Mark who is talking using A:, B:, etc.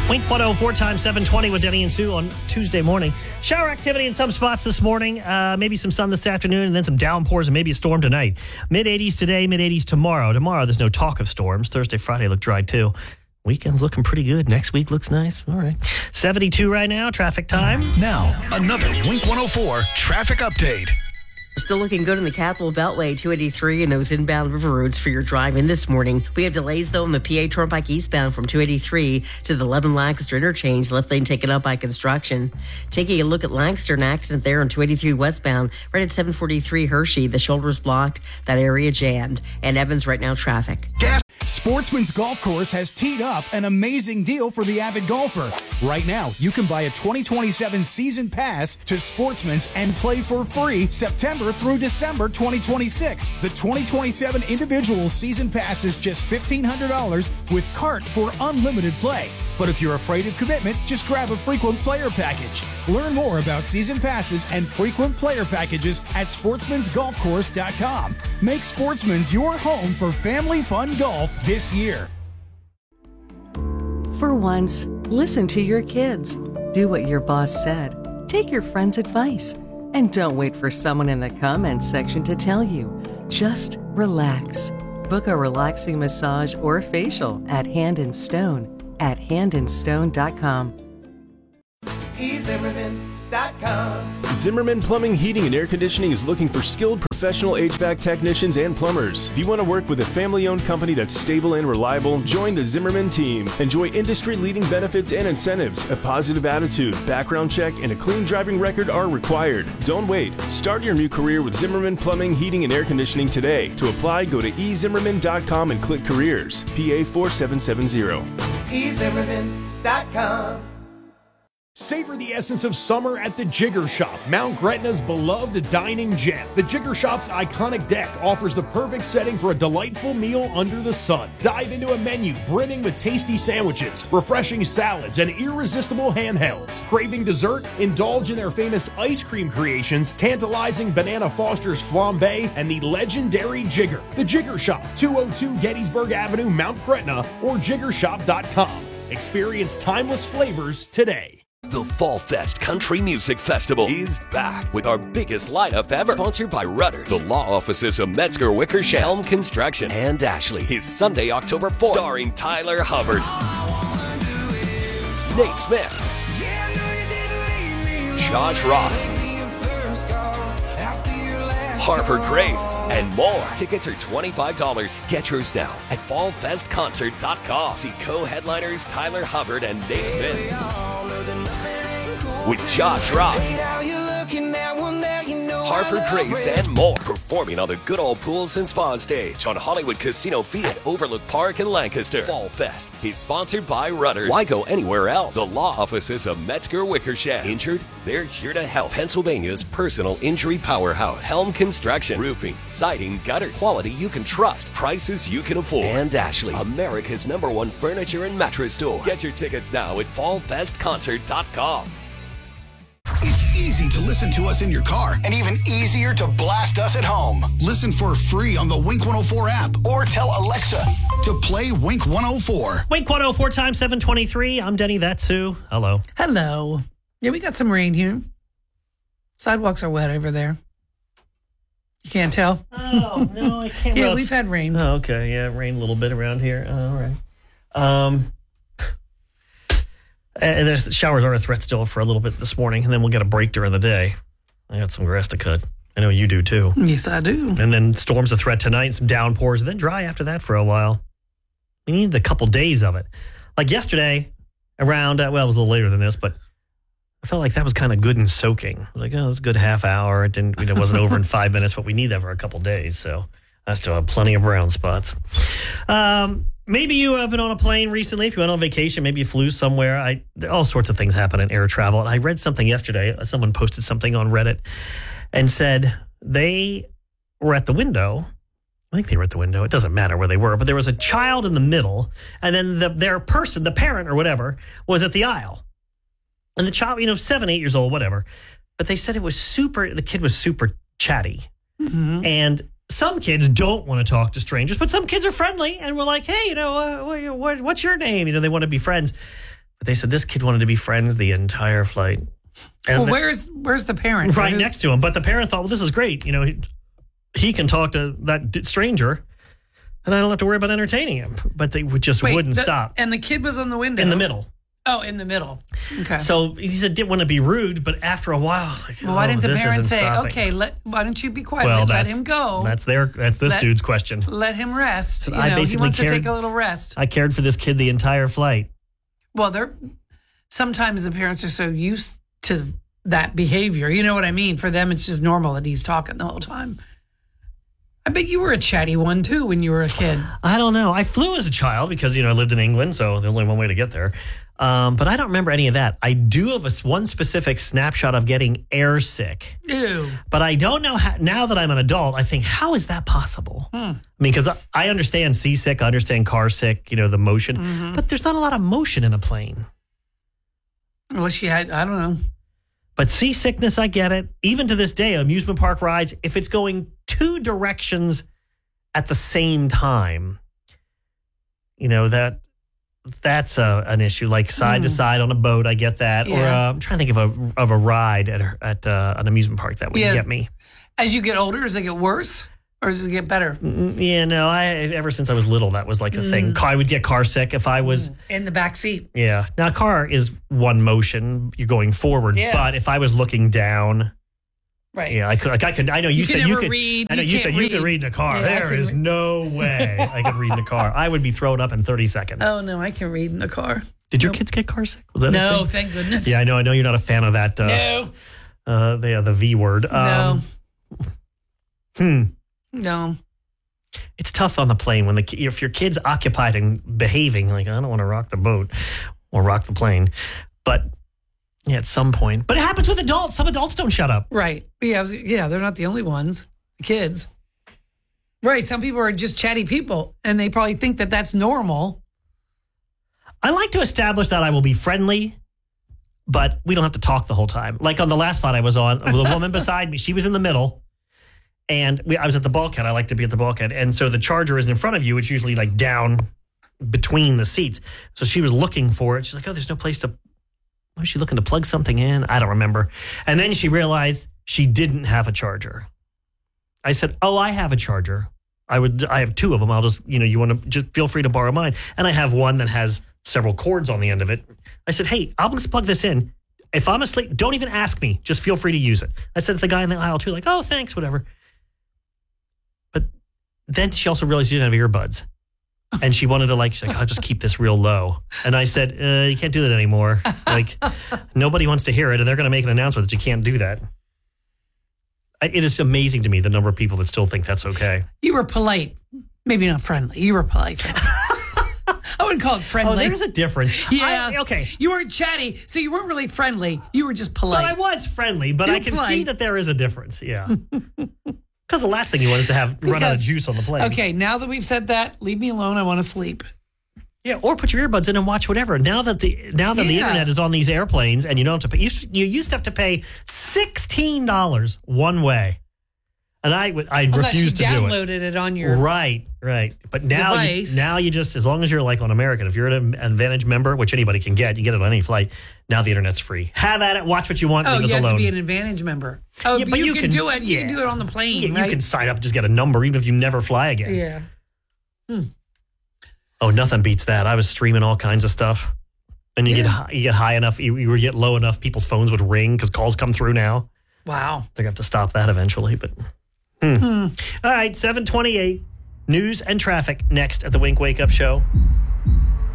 A: Wink 104 times 720 with Denny and Sue on Tuesday morning. Shower activity in some spots this morning. Maybe some sun this afternoon and then some downpours and maybe a storm tonight. Mid-80s today, mid-80s tomorrow. Tomorrow, there's no talk of storms. Thursday, Friday look dry too. Weekend's looking pretty good. Next week looks nice. All right. 72 right now. Traffic time.
B: Now, another Wink 104 traffic update.
C: Still looking good in the Capital Beltway, 283 and those inbound river roads for your drive in this morning. We have delays, though, in the PA Turnpike eastbound from 283 to the 11 Lancaster interchange. Left lane taken up by construction. Taking a look at Lancaster, an accident there on 283 westbound, right at 743 Hershey. The shoulder's blocked, that area jammed. And Evans right now, traffic.
D: Sportsman's Golf Course has teed up an amazing deal for the avid golfer. Right now, you can buy a 2027 season pass to Sportsman's and play for free September through December 2026. The 2027 individual season pass is just $1,500 with cart for unlimited play. But if you're afraid of commitment, just grab a frequent player package. Learn more about season passes and frequent player packages at sportsmansgolfcourse.com. Make Sportsman's your home for family fun golf this year.
E: For once, listen to your kids. Do what your boss said. Take your friend's advice. And don't wait for someone in the comments section to tell you. Just relax. Book a relaxing massage or facial at Hand and Stone at handandstone.com.
F: eZimmerman.com. Zimmerman Plumbing, Heating, and Air Conditioning is looking for skilled professional HVAC technicians and plumbers. If you want to work with a family-owned company that's stable and reliable, join the Zimmerman team. Enjoy industry-leading benefits and incentives. A positive attitude, background check, and a clean driving record are required. Don't wait. Start your new career with Zimmerman Plumbing, Heating, and Air Conditioning today. To apply, go to eZimmerman.com and click Careers. PA 4770.
G: eZimmerman.com.
D: Savor the essence of summer at the Jigger Shop, Mount Gretna's beloved dining gem. The Jigger Shop's iconic deck offers the perfect setting for a delightful meal under the sun. Dive into a menu brimming with tasty sandwiches, refreshing salads, and irresistible handhelds. Craving dessert? Indulge in their famous ice cream creations, tantalizing Banana Foster's flambe, and the legendary Jigger. The Jigger Shop, 202 Gettysburg Avenue, Mount Gretna, or jiggershop.com. Experience timeless flavors today.
H: The Fall Fest Country Music Festival is back with our biggest lineup ever. Sponsored by Rudders, the law offices of Metzger Wickersham, Helm Construction, and Ashley. Is Sunday, October 4th. Starring Tyler Hubbard, Nate Smith, Josh Ross, Harper Grace, and more. Tickets are $25. Get yours now at fallfestconcert.com. See co-headliners Tyler Hubbard and Nate Smith with Josh Ross, Harper Grace, and more. Performing on the Good Old Pools and Spa stage on Hollywood Casino Field at Overlook Park in Lancaster. Fall Fest is sponsored by Rudders. Why go anywhere else? The law offices of Metzger Wickersham. Injured? They're here to help. Pennsylvania's personal injury powerhouse. Helm Construction. Roofing, siding, gutters. Quality you can trust. Prices you can afford. And Ashley, America's #1 furniture and mattress store. Get your tickets now at fallfestconcert.com.
B: It's easy to listen to us in your car and even easier to blast us at home. Listen for free on the Wink 104 app or tell Alexa to play Wink 104.
A: Wink 104 times 723. I'm Denny, that's Sue. Hello.
I: Hello. Yeah, we got some rain here. Sidewalks are wet over there. You can't tell?
A: Oh, no, I can't.
I: Yeah, we've had rain.
A: Oh, okay. Yeah, rain a little bit around here. All right. And the showers are a threat still for a little bit this morning, and then we'll get a break during the day. I got some grass to cut. I know you do, too.
I: Yes, I do.
A: And then storms a threat tonight, some downpours, and then dry after that for a while. We need a couple days of it. Like yesterday, around, well, it was a little later than this, but I felt like that was kind of good and soaking. I was like, oh, it was a good half hour. It didn't, it wasn't over in 5 minutes, but we need that for a couple days. So I still have plenty of brown spots. Maybe you have been on a plane recently. If you went on vacation, maybe you flew somewhere. All sorts of things happen in air travel. And I read something yesterday. Someone posted something on Reddit and said they were at the window. I think they were at the window. It doesn't matter where they were, but there was a child in the middle, and then their person, the parent or whatever, was at the aisle. And the child, 7, 8 years old, whatever. But they said the kid was super chatty. Mm-hmm. And some kids don't want to talk to strangers, but some kids are friendly and we're like, hey, what's your name? They want to be friends. But they said this kid wanted to be friends the entire flight. And
I: Well, where's the parent?
A: right next to him. But the parent thought, well, this is great. You know, he can talk to that stranger, and I don't have to worry about entertaining him. But they wouldn't stop.
I: And the kid was on the window.
A: In the middle.
I: Oh, in the middle. Okay.
A: So he said didn't want to be rude, but after a while, like,
I: well, why didn't the
A: this
I: parent
A: isn't
I: say,
A: stopping.
I: okay, why don't you be quiet?
A: Well,
I: let him go.
A: That's this dude's question.
I: Let him rest.
A: So
I: he wants to take a little rest.
A: I cared for this kid the entire flight.
I: Well, sometimes the parents are so used to that behavior. You know what I mean? For them, it's just normal that he's talking the whole time. I bet you were a chatty one, too, when you were a kid.
A: I don't know. I flew as a child because, I lived in England, so there's only one way to get there. But I don't remember any of that. I do have one specific snapshot of getting airsick.
I: Ew.
A: But I don't know how, now that I'm an adult, I think, how is that possible? I mean, because I understand seasick, I understand car sick, the motion. But there's not a lot of motion in a plane.
I: Unless you had, I don't know.
A: But seasickness, I get it. Even to this day, amusement park rides, if it's going two directions at the same time, that's an issue. Like side to side on a boat, I get that.
I: Yeah.
A: Or I'm trying to think of a ride at an amusement park that would get me.
I: As you get older, does it get worse? Or does it get better?
A: Yeah, no. Ever since I was little, that was like a thing. I would get car sick if I was
I: in the back seat.
A: Yeah. Now, a car is one motion. You're going forward.
I: Yeah.
A: But if I was looking down,
I: right?
A: Yeah, I could. I know you said you could
I: read.
A: I know you said you could read in a car.
I: Yeah,
A: there is no way I could read in a car. I would be thrown up in 30 seconds.
I: Oh no, I can read in the car.
A: Did your kids get car sick? Was that
I: no, thank goodness.
A: Yeah, I know you're not a fan of that.
I: No.
A: The V word.
I: No. No.
A: It's tough on the plane when if your kid's occupied and behaving, like, I don't want to rock the boat or rock the plane. But yeah, at some point. But it happens with adults. Some adults don't shut up.
I: Right. Yeah, they're not the only ones. The kids. Right. Some people are just chatty people, and they probably think that that's normal.
A: I like to establish that I will be friendly, but we don't have to talk the whole time. Like on the last flight I was on, the woman beside me, she was in the middle. And I was at the bulkhead. I like to be at the bulkhead. And so the charger isn't in front of you. It's usually like down between the seats. So she was looking for it. She's like, oh, there's no place to... Was she looking to plug something in? I don't remember. And then she realized she didn't have a charger. I said, oh, I have a charger. I have two of them. I'll just, you want to just feel free to borrow mine. And I have one that has several cords on the end of it. I said, hey, I'll just plug this in. If I'm asleep, don't even ask me. Just feel free to use it. I said to the guy in the aisle too, like, oh, thanks, whatever. Then she also realized she didn't have earbuds. And she wanted to she's like, I'll just keep this real low. And I said, you can't do that anymore. Like, nobody wants to hear it, and they're going to make an announcement that you can't do that. It is amazing to me, the number of people that still think that's okay.
I: You were polite. Maybe not friendly. You were polite. I wouldn't call it friendly.
A: Oh, there's a difference.
I: Yeah.
A: Okay.
I: You weren't chatty, so you weren't really friendly. You were just polite.
A: But I was friendly, but I can see that there is a difference. Yeah. Because the last thing you want is to run out of juice on the plane.
I: Okay, now that we've said that, leave me alone. I want to sleep.
A: Yeah, or put your earbuds in and watch whatever. Now that the internet is on these airplanes and you don't have to pay, you used to have to pay $16 one way, and I refused to do it.
I: Unless you downloaded it on your
A: right. But now
I: device.
A: You just, as long as you're like on American, if you're an Advantage member, which anybody can get, you get it on any flight. Now the internet's free. Have at it. Watch what you want.
I: Oh,
A: leave us
I: you have
A: alone.
I: to be an Advantage member. Oh,
A: yeah,
I: but you can do it. You can do it on the plane.
A: Yeah, you can sign up and just get a number, even if you never fly again.
I: Yeah.
A: Oh, nothing beats that. I was streaming all kinds of stuff, and you get high enough, you get low enough, people's phones would ring because calls come through now.
I: Wow.
A: They're gonna have to stop that eventually, but. All right, 7:28. News and traffic next at the Wink Wake Up Show.